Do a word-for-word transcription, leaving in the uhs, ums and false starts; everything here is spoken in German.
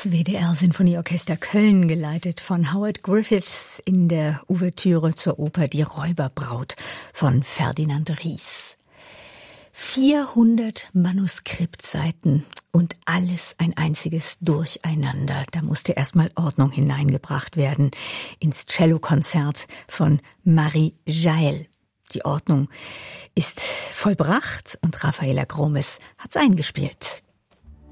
Das W D R-Sinfonieorchester Köln, geleitet von Howard Griffiths, in der Ouvertüre zur Oper Die Räuberbraut von Ferdinand Ries. vierhundert Manuskriptseiten und alles ein einziges Durcheinander. Da musste erstmal Ordnung hineingebracht werden ins Cellokonzert von Marie Jael. Die Ordnung ist vollbracht und Raffaella Gromes hat's eingespielt.